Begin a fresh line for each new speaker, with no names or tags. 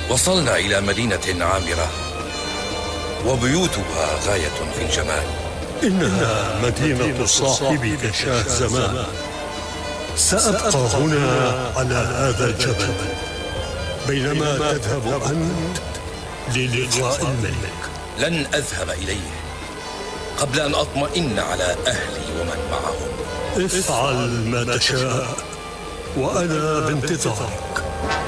وصلنا إلى مدينة عامرة وبيوتها غاية في الجمال.
إنها مدينة صاحبك شاه زمان. سأبقى هنا على هذا الجبل بينما تذهب أنت للقاء الملك.
لن أذهب إليه قبل أن أطمئن على أهلي ومن معهم.
افعل ما تشاء وأنا بانتظارك.